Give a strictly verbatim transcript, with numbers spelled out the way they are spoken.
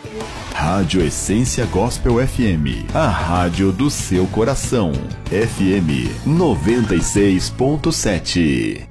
Rádio Essência Gospel F M, a rádio do seu coração. F M noventa e seis ponto sete.